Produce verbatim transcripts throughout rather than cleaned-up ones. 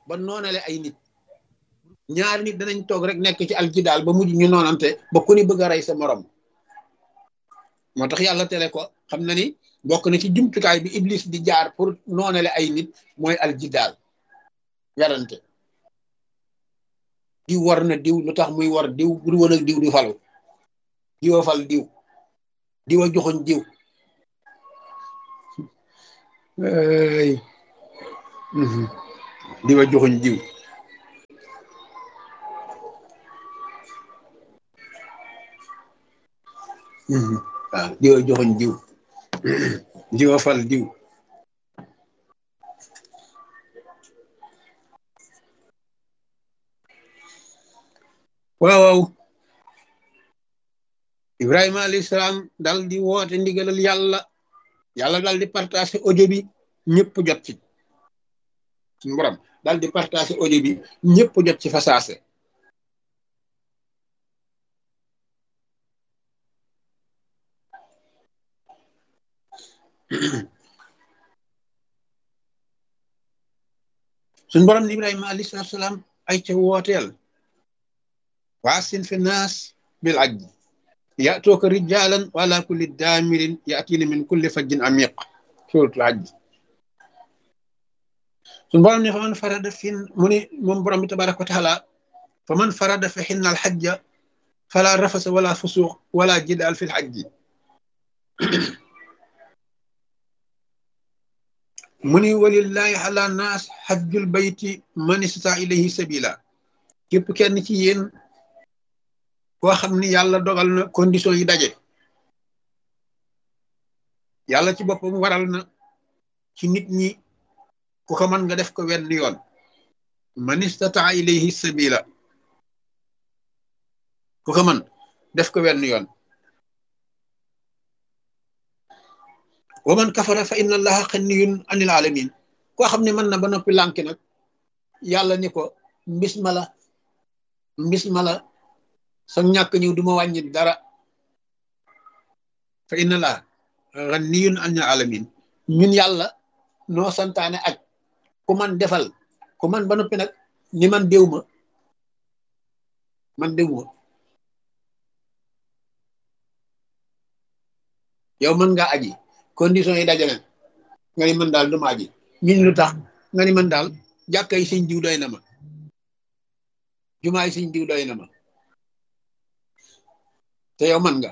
ba noonale ay nit ñaari nit danañ toog rek nekk ci aljidaal ba mujj ñu noonante ba ku ni bëgg a rey sa morom moo tax yàlla tere ko xam na ni bokk na ci jumtukaay bi iblis di jaar pour noonale ay nit mooy aljidaal werante diw war na diw lu tax muy war diw bu woon ak diw di falu diwa fal diw diwa joxoñ diw ay diwa joxoñ diw waaw diwa joxoñ diw diwa fal diw waaw waaw Ibrahima alayhi salaam dal di woote ndigalal yàlla yàlla dal di partager audio bi ñëpp jot ci suñu borom dal di partager audio bi ñëpp jot ci fasaase suñu borom ni Ibrahima alayhi salaam ay ca wooteel waasin fi naas bil ajj ya'tuuka rijaalan wa ala kulli daamirin ya'tiina min kulli fajjin amiiq suuratul hajj suñu borom ne fa man farada fi mu ne moom borom bi tabaaraka wa taala fa man farada fi hinna al hajja fala rafasa wala fusuuq wala jidaal fi al hajji mu ni walillahi ala naas hajjul bayti man istata ilayhi sabila képp kenn ci yéen koo xam ni yàlla dogal na condition yi daje yàlla ci boppam waral na ci nit ñi ku ko mën nga def ko wenn yoon man istata ilayhi sabila ku ko mën def ko wenn yoon wa man kafara fa inna allaha xaniyun anil alamin koo xam ne mën na ba noppi lànki nag yàlla ni ko mbis ma la mbis ma la sa ñàkk ñëw du ma wàññi dara fa inna allaha xaniyun anil alamin ñun yàlla noo santaane aj ku man defal ku man ba noppi nag ni man déw ma man déw ma yow mën nga aji condition yi dajale nga ni man daal duma aji ñun lu tax nga ni man daal jàkka yi sëñ diw doy na ma jumaa yi sëñ diw doy na ma te yow man nga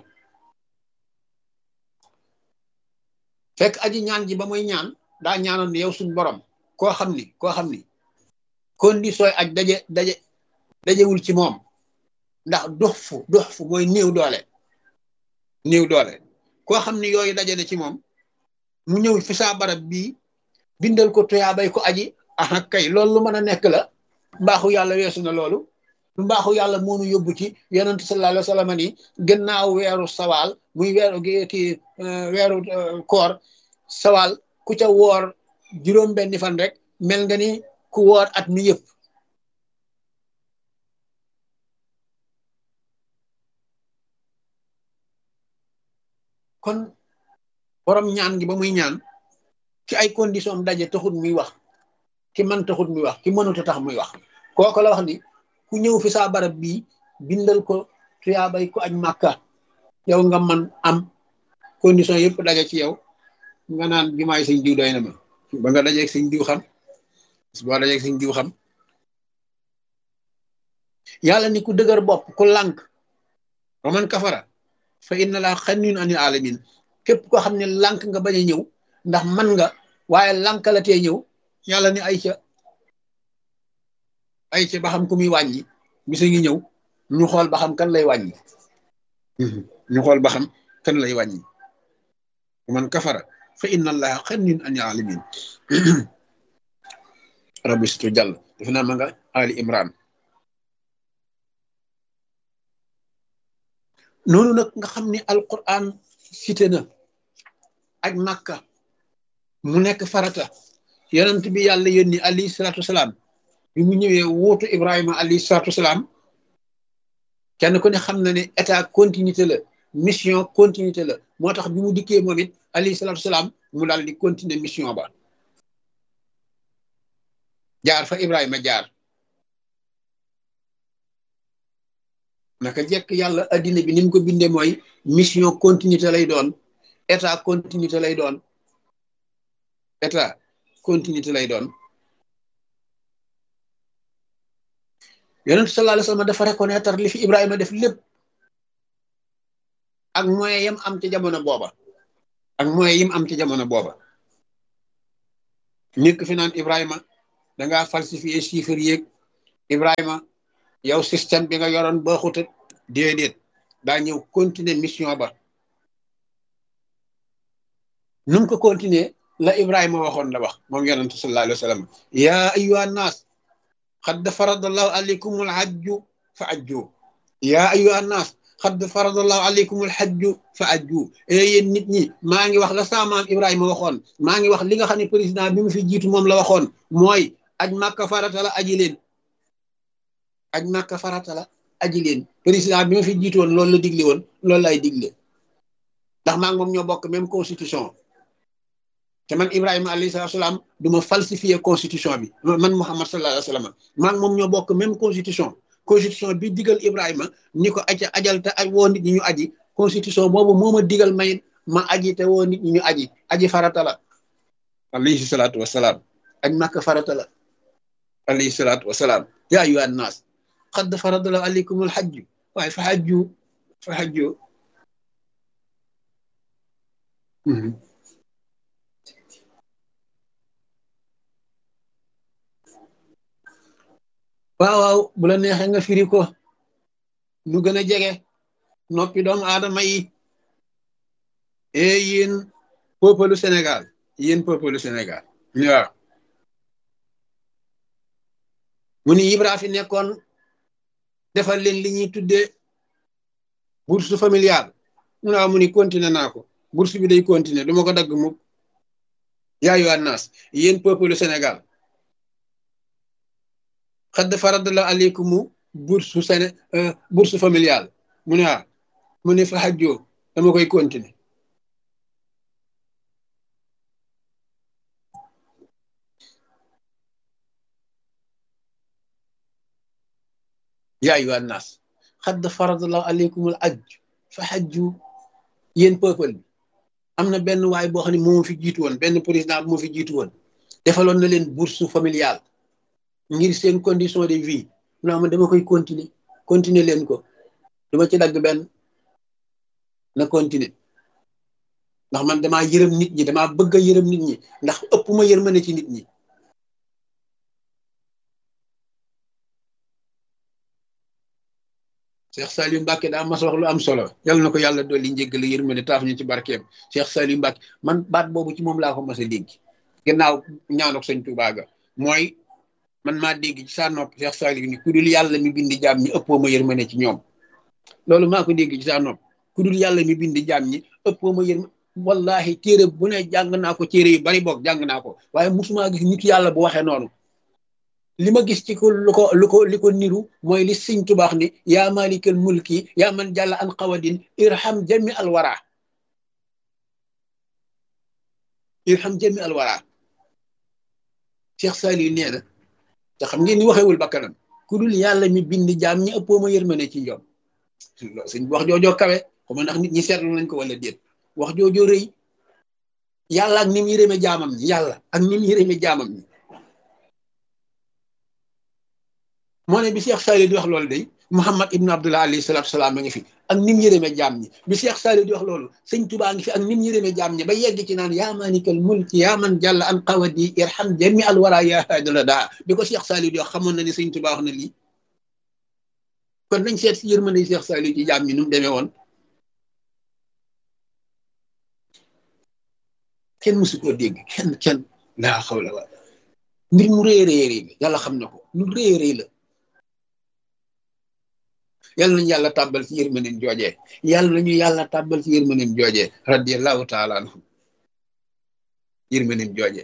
fekk aji ñaan ji ba muy ñaan daa ñaanoon ni yow suñ borom koo xam ni koo xam ni condition yi aj daje daje dajewul ci moom ndax dox fu dox fu mooy néew doole néew doole koo xam ni yooyu daje na ci moom mu ñëw fi saa barab bii bindal ko tuyaabay ko aji ah kay loolu lu mën a nekk la mbaaxu yàlla weesu na loolu mbaaxu yàlla moonu yóbbu ci yonent sallallahu alayhi wa sallam ni gannaaw weeru sawaal muy weeru ki weeru koor sawaal ku ca woor juróom benni fan rek mel nga ni ku woor at mi yëpp kon borom ñaan gi ba muy ñaan ci ay condition am daje taxut muy wax ki man taxut muy wax ki mënut a tax muy wax kooku la wax ni ku ñëw fi saa barab bii bindal ko tuyaabay ko aj màkka yow nga man am condition yëpp daje ci yow nga naan jumaay sëñ diw doy na ma ba nga dajeeg sëñ diw xam boo dajeeg sëñ diw xam yàlla ni ku dëgër bopp ku lànk wa man kafara fa inna laa xaniyun anil alamin képp koo xam ne lànk nga bañ a ñëw ndax man nga waaye lànk la tee ñëw yàlla ni ay ca ay ca ba xam ku muy wàññi bisa ngi ñëw ñu xool ba xam kan lay wàññi ñu xool ba xam kan lay wàññi man kafara fa inna allaha xaniyun anil alamin rabbi situ jàll dafa naa ma nga ali imran noonu nag nga xam ni alquran cité na ak Makka mu nekk farata yonent bi yàlla yónni alayhi salaatu wasalaam bi mu ñëwee wuutu Ibrahima alayhi salaatu wasalaam kenn ku ne xam na ne état continuité la mission continuité la moo tax bi mu dikkee moom it alayhi salaatu wasalaam mu daal di continuer mission ba jaar fa Ibrahima jaar. naka jekk yàlla addina bi ni mu ko bindee mooy mission continuité lay doon état continuité lay doon état continuité lay doon. yonent sallallahu alayhi wa sallam dafa reconnaître li fi Ibrahima def lépp ak moyen yam am ci jamono booba ak moyen yim am ci jamono booba nekk fi naan Ibrahima dangaa falsifier chiffres yeeg Ibrahima yow système bi nga yoroon baaxut déedéet daa ñëw continuer mission ba nu mu ko continuer la Ibrahima waxoon la wax moom yonent sallallahu alayhi wa sallam yaa ayyuhan naas xad faradallahu alaykumul hajju fa ajju yaa ayyuhan naas xad faradallahu alaykumul hajju fa ajju yéen nit ñi maa ngi wax la sa maam Ibrahima waxoon maa ngi wax li nga xam ne président bi mu fi jiitu moom la waxoon mooy aj Makka farata la aji leen aj Makka farata la aji leen président bi ma fi jiitu woon loolu la digle woon loolu lay digle ndax maa ngi moom ñoo bokk même constitution te man Ibrahima alayhi salaatu salaam du ma falsifier constitution bi man Muhammad sallallahu alayhi wa sallam maa ngi moom ñoo bokk même constitution constitution bi digal Ibrahima ni ko aja ajal te aj woo nit ñi ñu aji constitution boobu moo ma digal may ma aji te woo nit ñi ñu aji aji farata la alayhi salaatu wa salaam aj Makka farata la alayhi salaatu wa salaam yaa ayyuhan naas qad faradallahu alaykumul hajju waaye fa hajju fa hajju waaw waaw bu la neexee nga firi ko nu gën a jege noppi doomu aadama yi e yéen peuple Sénégal yéen peuple Sénégal waaw mu ni Ibra fi nekkoon defal leen li ñuy tuddee bourse familiale mu naa mu ni continuer naa ko bourse bi day continuer du ma ko dagg mukk yaa ayyuhan naas yéen peuple Sénégal xadd faradallahu alaykumu bourse Séné bourse familiale mu ne ah mu ne fa hajjoo dama koy continuer yaa ayyuhan naas xadd faradallahu alaykumul hajj fa hajju yéen peuple bi am na benn waay boo xam ne moo fi jiitu woon benn président moo fi jiitu woon defaloon na leen bourse familiale ngir seen condition de vie non man dama koy continuer continuer leen ko dama ci dagg benn na continuer ndax man damaa yërëm nit ñi damaa bëgg a yërëm nit ñi ndax ëpp ma yërmande ci nit ñi Cheikh Saliou Mbacke daa mas wax lu am solo yal na ko yàlla dolli njéggal yërmande taaf ñu ci barkeem Cheikh Saliou Mbacke man baat boobu ci moom laa ko mas a dégg gannaaw ñaanok sëñ Tuubaa ga mooy man maa dégg ci saa nopp Cheikh Saliou ni ku dul yàlla mi bindi jaam ñi ëppoo ma yërmande ci ñoom loolu maa ko dégg ci saa nopp ku dul yàlla mi bindi jaam ñi ëppoo ma yërmande wallahi téere bu ne jàng naa ko téere yu bari boog jàng naa ko waaye musuma gis nit yàlla bu waxee noonu li ma gis ci ko lu ko lu ko li ko niru mooy li Sëñ Tuubaa ni yaa malikal mulki yaa man jàlla an qawadin irham jami al wara irham jami al wara Cheikh Saliou nee na te xam ngeen ni waxewul bakkanam ku dul yàlla mi bind jaam ñi ëppoo ma yërmande ci ñoom suñ wax joojoo kawe xam ndax nit ñi seetlu nañ ko wala déet wax joojoo rëy yàlla ak ni mu yërëme jaamam ñi yàlla ak ni mu yërëme jaamam ñi moo ne bi Cheikh Saliou di wax loolu day Muhammad ibn Abdullah alayhi salaatu salaam a ngi fi ak ni mu yërëme jaam ñi bi Cheikh Saliou di wax loolu sëñ Tuubaa ngi fi ak ni mu yërëme jaam ñi ba yegg ci naan yaa maalikal mulki yaa man jàlla an qawadi irham jami al wara yaa haadala daa bi ko Cheikh Saliou di wax xamoon na ni sëñ Tuubaa wax na lii kon nañ seet si yërmande Cheikh Saliou ci jaam ñi nu mu demee woon kenn mësu koo dégg kenn kenn laa xawla wala mbir mu rëy rëy rëy yàlla xam na ko lu rëy rëy la yàlla nañu yàlla tàbbal ci yërmandeem joojee yàlla nañu yàlla tàbbal ci yërmandeem joojee radiyallahu taala anhu yërmandeem joojee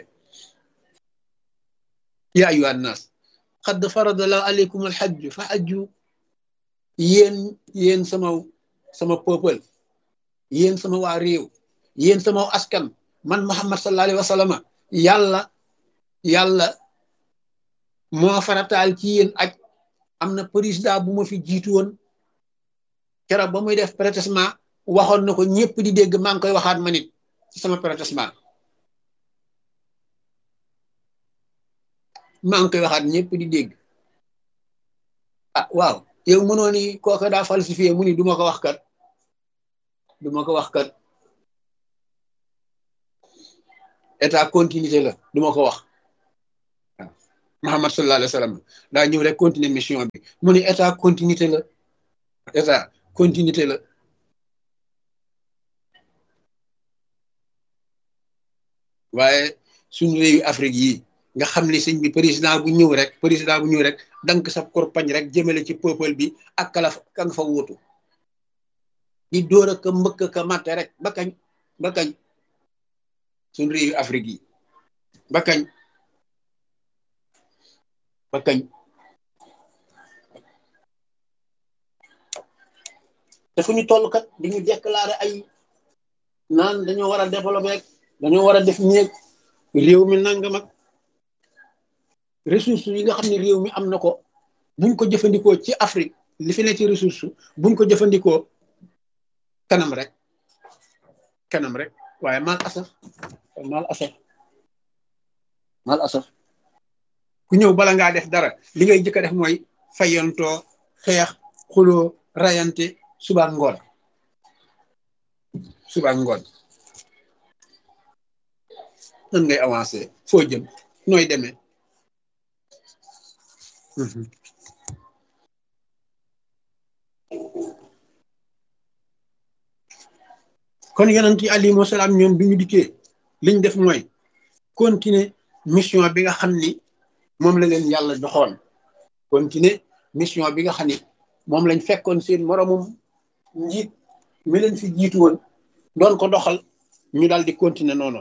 yaa ayyuhan naas qad faradallahu alaykum alhajj fa hajju yéen yéen sama sama peuple yéen sama waa réew yéen sama askan man Muhammad sallallahu alayhi wa sallam yàlla yàlla moo farataal ci yéen aj am na président bu ma fi jiitu woon keroog ba muy def protestement waxoon na ko ñëpp di dégg maa ngi koy waxaat ma nit ci sama protestement maa ngi koy waxaat ñëpp di dégg ah waaw yow mënoo ni kooka daa falsifié mu ni du ma ko wax kat du ma ko wax kat état continuité la du ma ko wax waaw Muhammad sallallahu alayhi wa sallam daa ñëw rek continuer mission bi mu ni état continuité la état continuité la waaye suñu réewi Afrique yi nga xam ni sëñ bi président bu ñëw rek président bu ñëw rek dank sa korpañ rek jëmale ci peuple bi ak kala ka nga fa wuutu di dóor ak mbëkk ka matte rek ba kañ ba kañ suñu réewi Afrique yi ba kañ ba kañ te fu ñu toll kat di ñu déclaré ay naan dañoo war a développé rek dañoo war a def ñeeg réew mi nangam ak ressources yi nga xam ne réew mi am na ko buñ ko jëfandikoo ci Afrique li fi ne ci ressource buñ ko jëfandikoo kanam rek kanam rek waaye mal asaf mal asaf mal asaf ku ñëw bala ngaa def dara li ngay jëkk a def mooy fayantoo xeex xuloo rayante suba ngoon suba ngoon nan ngay avancé foo jëm nooy demee kon yonent yi alayhimu salaam ñoom bi ñu dikkee liñ def mooy continuer mission bi nga xam ni moom la leen yàlla doxoon continuer mission bi nga xam ni moom lañ fekkoon seen moromum njiit mi leen fi jiitu woon doon ko doxal ñu daal di continuer noonu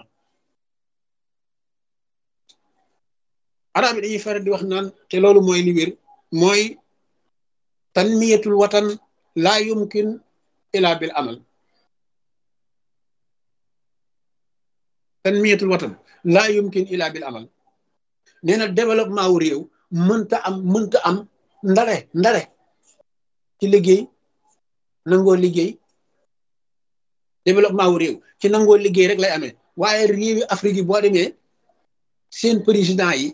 arab yi dañuy faral di wax naan te loolu mooy li wér mooy tanmiyatul watan laa yumkin ila bil amal tanmiyatul watan laa yumkin ila bil amal nee na développement wu réew mënta am mënta am ndare ndare ci liggéey nangoo liggéey développement wu réew ci nangoo liggéey rek lay amee waaye réewi Afrique yi boo demee seen président yi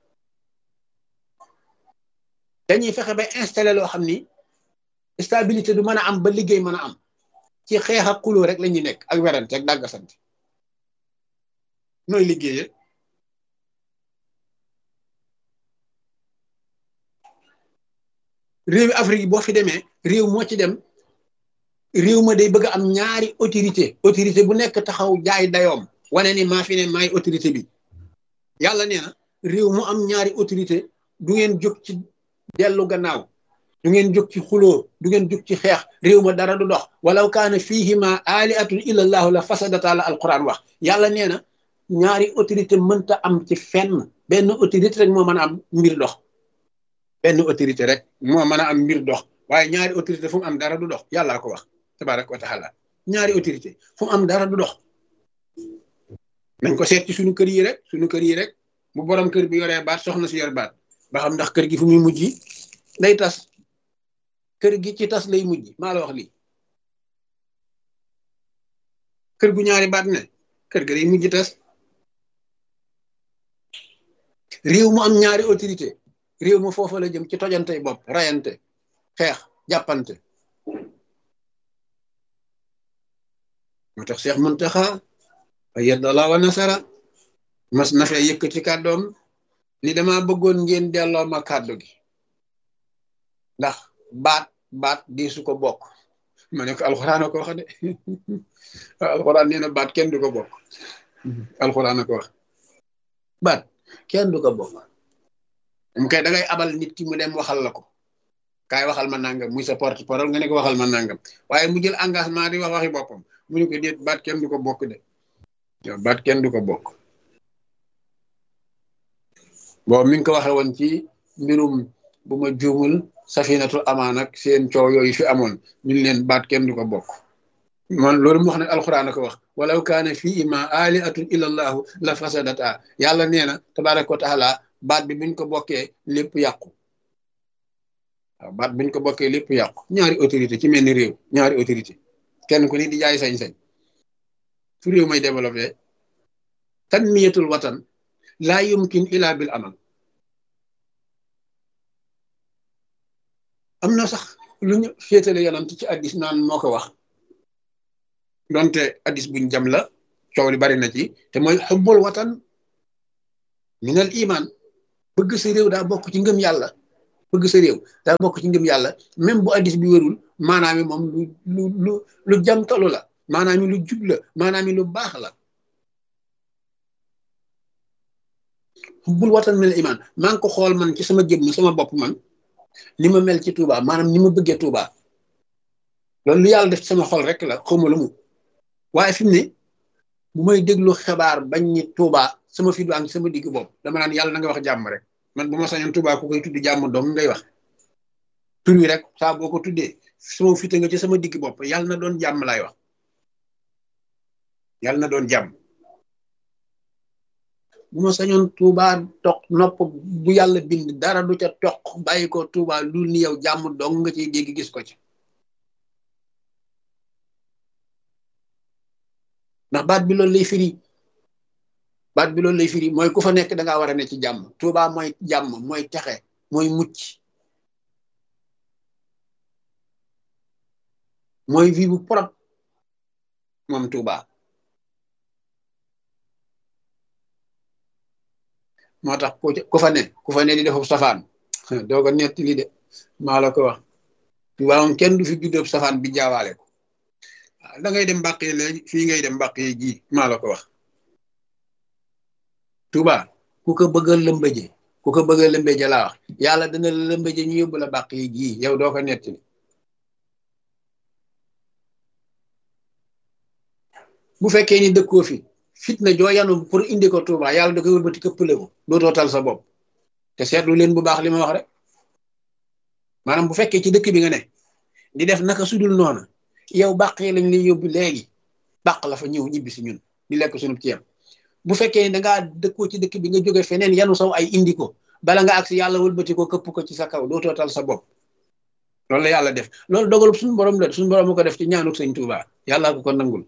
dañuy fexe ba installé loo xam ni stabilité du mën a am ba liggéey mën a am ci xeex ak xuloo rek la ñuy nekk ak werante ak dàggasante nooy liggéeyee réewi Afrique yi boo fi demee réew moo ci dem réew ma day bëgg am ñaari autorité autorité bu nekk taxaw jaay dayoom wane ni maa fi ne maay autorité bi yàlla nee na réew mu am ñaari autorité du ngeen jóg ci dellu gannaaw du ngeen jóg ci xuloo du ngeen jóg ci xeex réew ma dara du dox walaw kaana fihima aliatun illallahu la fasadata la alquran wax yàlla nee na ñaari autorité mënta am ci fenn benn autorité rek moo mën a am mbir dox benn autorité rek moo mën a am mbir dox waaye ñaari autorité fu mu am dara du dox yàllaa ko wax tabaraka wa taala ñaari autorité fu mu am dara du dox nañ ko seet ci suñu kër yi rek suñu kër yi rek bu borom kër bi yoree baat soxna si yor baat ba xam ndax kër gi fu muy mujj day tas kër gi ci tas lay mujj maa la wax lii kër gu ñaari baat ne kër ga day mujj tas réew mu am ñaari autorité réew mu foofa la jëm ci tojantey bopp rayante xeex jàppante moo tax Cheikh Muntaxa ayyadallahu wa nasara mas na fee yëkkati kàddoom ni dama bëggoon ngeen delloo ma kàddu gi ndax baat baat di su ko bokk ma ne ko alxuraan a ko wax de alxuraan nee na baat kenn du ko bokk alxuraan a ko wax baat kenn du ko bokk mu kay da ngay abal nit ki mu dem waxal la ko kaay waxal ma nangam muy sa porte parole nga ne ko waxal ma nangam waaye mu jël engagement di wax waxi boppam mu ne ko déet baat kenn du ko bokk de yow baat kenn du ko bokk boobu mi ngi ko waxe woon ci mbirum bu ma juumul safinatul amaan ak seen coow yooyu fi amoon ñu leen baat kenn du ko bokk man loolu mu wax ne alxuraan a ko wax walaw kaana fii ima aliatun illallahu la fasadata yàlla nee na tabaraka wa taala baat bi buñ ko bokkee lépp yàqu waaw baat buñ ko bokkee lépp yàqu ñaari autorité ci mel ni réew ñaari autorité kenn ku ni di jaay sañ-sañ fu réew may développé tanmiyatul watan laa yumkin ila bil amal am na sax lu ñu féetale yonent ci addis naan moo ko wax donte addis buñ jam la coow li bari na ci te mooy xubbul watan minal iman bëgg sa réew daa bokk ci ngëm yàlla bëgg sa réew daa bokk ci ngëm yàlla même bu addis bi wérul maanaam yi moom lu lu lu lu jamtalu la maanaam yi lu jub la maanaam yi lu baax la xubbul watan minal iman maa ngi ko xool man ci sama jëmm sama bopp man ni ma mel ci Touba maanaam ni ma bëggee Touba loolu lu yàlla def ci sama xol rek la xawma lu mu waaye fi mu ne bu may déglu xibaar bañ ni Touba sama fi du am sama digg bopp dama naan yàlla na nga wax jàmm rek man bu ma sañoon Touba ku koy tudd jàmm dong ngay wax tur wi rek saa boo ko tuddee sama fite nga ci sama digg bopp yàlla na doon jàmm laay wax yàlla na doon jàmm bu ma sañoon Touba toq nopp bu yàlla bind dara du ca toq bàyyi ko Touba lu ni yow jàmm dong nga ciy dégg gis ko ci ndax baat bi loolu lay firi baat bi loolu lay firi mooy ku fa nekk da ngaa war a ne ci jàmm Touba mooy jàmm mooy texe mooy mucc mooy vie bu propre moom Touba moo tax ku fa ne ku fa ne di defu safaan doo ko netti li de maa la ko wax Touba moom kenn du fi juddoo safaan bi jaawaale ko waaw da ngay dem mbàq yi léegi fii ngay dem mbàq yi ji maa la ko wax Touba ku ko bëgg a lëmbëje ku ko bëgg a lëmbëje laa wax yàlla dana la lëmbëje ñu yóbbu la mbàq yi ji yow doo ko netti li bu fekkee ni dëkkoo fi fitna joo yanu pour indi ko Touba yàlla da koy wëlbati këppale ko dootoo tal sa bopp te seetlu leen bu baax li ma wax rek maanaam bu fekkee ci dëkk bi nga ne di def naka sudul noona yow bàq yi lañ lay yóbbu léegi bàq la fa ñëw ñibbi si ñun di lekk sunub ceeb bu fekkee ni dangaa dëkkoo ci dëkk bi nga jóge feneen yanu saw ay indi ko bala nga agsi yàlla wëlbati ko këpp ko ci sa kaw dootoo tal sa bopp loolu la yàlla def loolu dogalub suñu borom la suñu borom ko def ci ñaanuk sëñ Touba yàlla ko ko nangul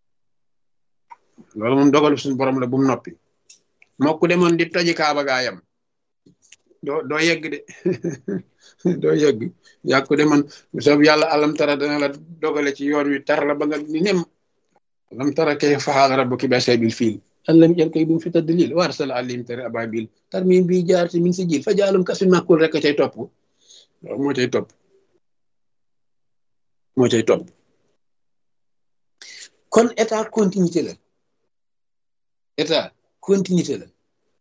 loolu moom dogalu suñu borom la bu mu noppi moo ku demoon di toji kaaba gaayam doo doo yegg de doo yegg yaa ko demoon soob yàlla alam tara dana la dogale ci yoon wi tar la ba nga ni nem alam tara kayfa fa'ala rabbuka bi ashabil fiil allam jël koy dum fi tadlil wa arsala alayhim tari ababil tarmim bi jaar ci min si jil fa jaalum kasin makul rek cay topp loolu moo cay topp moo cay topp kon état continuité la état continuité la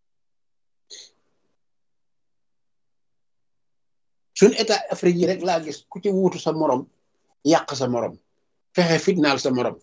suñ état Afrique yi rek laa gis ku ci wuutu sa morom yàq sa morom fexe fitnaal sa morom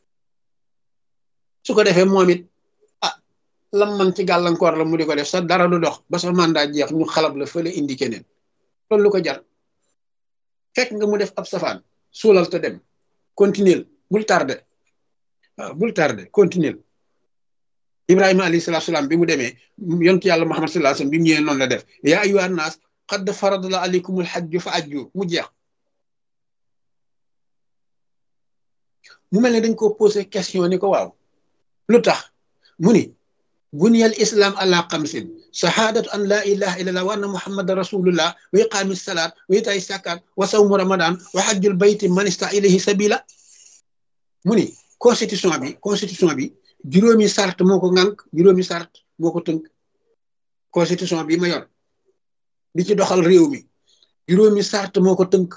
su ko defee moom it ah lam man ci gàllankoor la mu di ko def sa dara du dox ba sa mandat jeex ñu xalab la fële indi keneen loolu lu ko jar fekk nga mu def ab safaan suulal te dem continuer bul tardé waaw bul tardé continuer Ibrahima alayhi salaatu salaam bi mu demee yontu yàlla Muhammad sallallahu alayhi wasallam bi mu ñëwee noonu la def yaa ayyuhan naas qad faradna alaykumul hajju fa ajju mu jeex mu mel ne dañ ko posé question ni ko waaw lu tax mu ni buniyal islam ala xamsin shahadatu an la ilaha illallah wa anna muhammadan rasulullah wa iqaami salaat wa itaay zakat wa sawmu ramadan wa hajjul bayti man ista ilayhi sabila mu ni constitution bi constitution bi juróomi sart moo ko ŋànk juróomi sart moo ko tënk constitution bi ma yor bi ci doxal réew mi juróomi sart moo ko tënk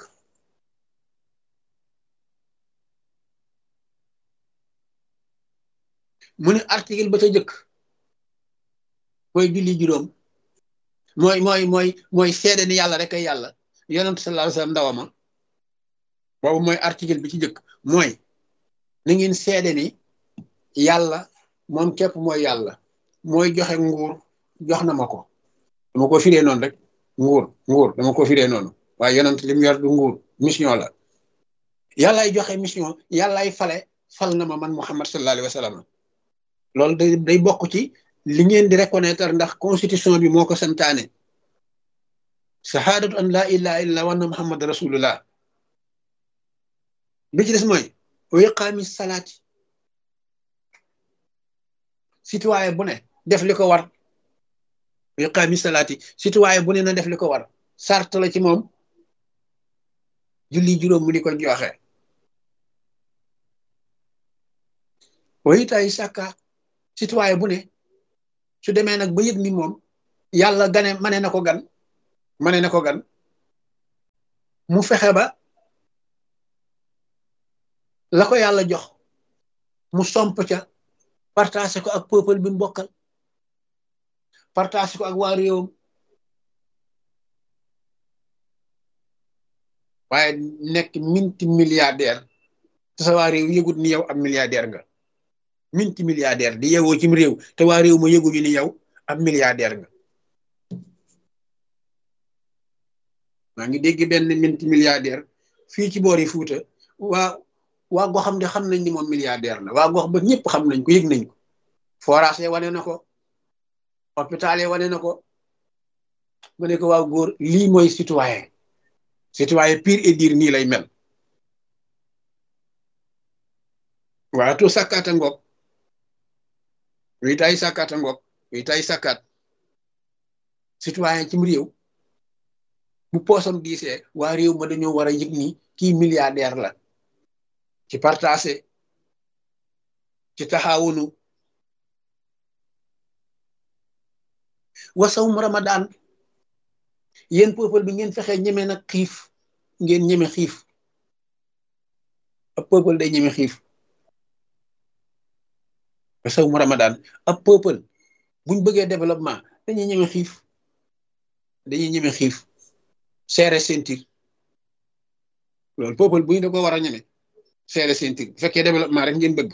mu ne article ba ca jëkk mooy julli juróom mooy mooy mooy mooy seede ni yàlla rek ay yàlla yonent sallallahu alayhi wasallam ndawama boobu mooy article bi ci jëkk mooy na ngeen seede ni yàlla moom képp mooy yàlla mooy joxe nguur jox na ma ko dama ko firee noonu rek nguur nguur dama ko firee noonu waaye yonent li mu yor du nguur mission la yàllaay joxe mission yàllaay fale fal na ma man Muhammad sallallahu alayhi wa sallam loolu day day bokk ci li ngeen di reconnaître ndax constitution bi moo ko santaane shahadatu an la ilaha illa wa anna muhammad rasulullah bi ci des mooy wa iqaami salaati citoyen bu ne def li ko war wa iqaami salaati citoyen bu ne na def li ko war sart la ci moom julli juróom mu di ko joxe wa itaayi sàkka citoyen bu ne su demee nag ba yëg ni moom yàlla gane mane na ko gan mane na ko gan mu fexe ba la ko yàlla jox mu somp ca partagé ko ak peuple bi mu bokkal partagé ko ak waa réewam waaye nekk minti milliardaire te sa waa réew yëgut ni yow ab milliardaire nga minti milliardaire di yewoo cim réew te waa réew ma yëguñu ni yow ab milliardaire nga maa ngi dégg benn minti milliardaire fii ci boori Fuuta waa waa gox xam ne xam nañ ni moom milliardaire la waa gox ba ñëpp xam nañ ko yëg nañ ko forage yi wane na ko hôpital yi wane na ko mu ne ko waaw góor lii mooy citoyen citoyen pur et dur nii lay mel waa to sàkkaata ngoog witaay sàkkaata ngoog witaay sàkkaat citoyen cim réew bu poosam diisee waa réew ma dañoo war a yëg ni kii milliardaire la ci partagé ci taxawunu wasawum ramadan yéen peuple bi ngeen fexe ñeme nag xiif ngeen ñeme xiif ab peuple day ñeme xiif wasawum ramadan ab peuple buñ bëggee développement dañuy ñeme xiif dañuy ñeme xiif seere sentir loolu peuple buñ da ko war a ñeme seere sentir bu fekkee développement rek ngeen bëgg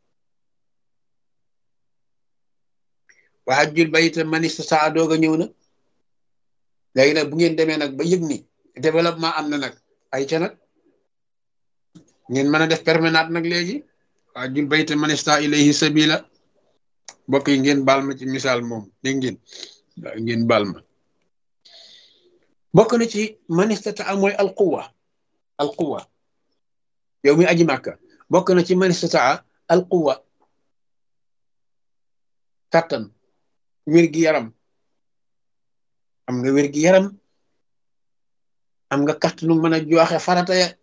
wahajjul bayta man istata'a dooga ñëw na léegi nag bu ngeen demee nag ba yëg ni développement am na nag ay ca nag ngeen mën a def permanente nag léegi wahajjul bayta man istata'a ilayhi sabila mbokk yi ngeen baal ma ci misaal moom dégg ngeen waaw ngeen baal ma bokk na ci man istata'a mooy alquwa alquwa yow mi aji màkka bokk na ci man istata'a alquwa kattan wér gi yaram am nga wér gi yaram am nga kattanu mën a joxe farata ya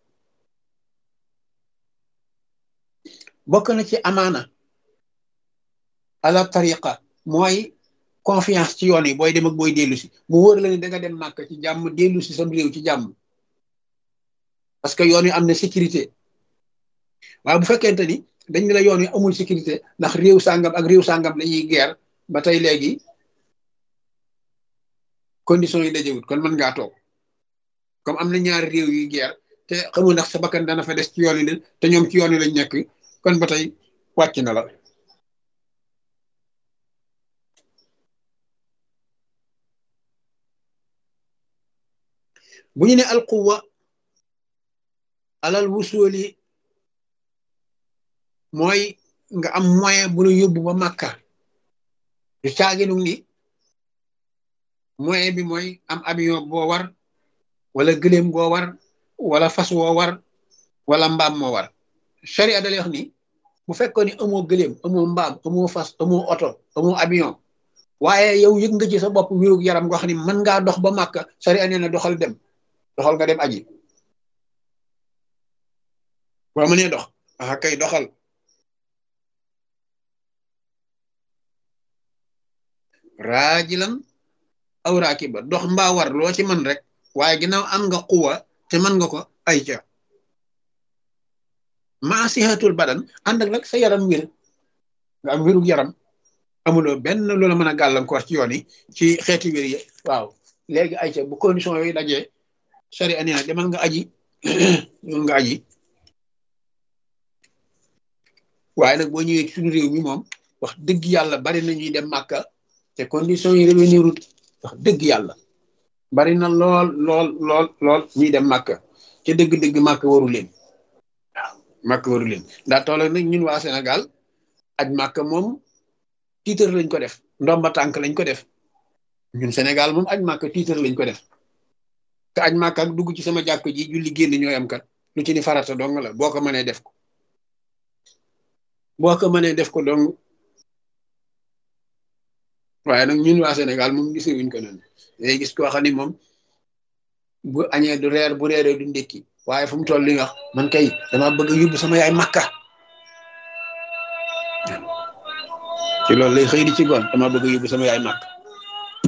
bokk na ci amaana ala tariqa mooy confiance ci yoon yi booy dem ak booy dellu si mu wóor la ni da nga dem màkk ci jàmm dellu si sam réew ci jàmm parce que yoon yi am na sécurité waaye bu fekkente ni dañ ne la yoon yi amul sécurité ndax réew sàngam ak réew sàngam lañuy guerre ba tey léegi conditions yi dajewut kon mën ngaa toog comme am na ñaari réew yuy guerre te xamul ndax sa bakkan dana fa des ci yoon yi te ñoom ci yoon yi lañ nekk kon ba tey wàcc na la bu ñu ne alquwa alal wusuli mooy nga am moyen bu la yóbbu ba Makka du caaginu ni moyen bi mooy am avion boo war wala gëléem goo war wala fas woo war wala mbaam moo war charia da lay wax ni bu fekkoon ni amoo gëléem amoo mbaam amoo fas amoo oto amoo avion waaye yow yëg nga ci sa bopp wérug yaram nga xam ni mën ngaa dox ba Makka charia nee na doxal dem doxal nga dem aji boo mënee dox ah kay doxal raajilan aw raakiba dox mbaa war loo ci man rek waaye ginnaaw am nga quwa te man nga ko ay ca maa sihatul badan ànd ak nag sa yaram wér nga am wérug yaram amuloo benn loola mën a gàllankoor ci yoon yi ci xeeti wér yi waaw léegi ay ca bu condition yooyu dajee sari ani na demal nga aji demal nga aji waaye nag boo ñëwee ci suñu réew mi moom wax dëgg yàlla bari na ñuy dem Màkka te condition yi revenirut wax dëgg yàlla bari na lool lool lool lool ñuy dem Màkka ca dëgg-dëgg Màkka waru leen waaw Màkka waru leen ndax toll nag ñun waa Sénégal aj Màkka moom tiitar lañ ko def ndomba tànk lañ ko def ñun Sénégal moom aj màkk tiitar lañ ko def te aj màkk ak dugg ci sama jàkk ji julli génn ñooy am kat lu ci ni farata dong la boo ko mënee def ko boo ko mënee def ko dong waaye nag ñun waa Sénégal moom gisee wuñ ko noonu day gis koo xam ni moom bu añee du reer bu reeree du ndékki waaye fu mu toll li wax man kay dama bëgg a yóbbu sama yaay màkka ci loolu lay xëy di ci goon dama bëgg a yóbbu sama yaay màkk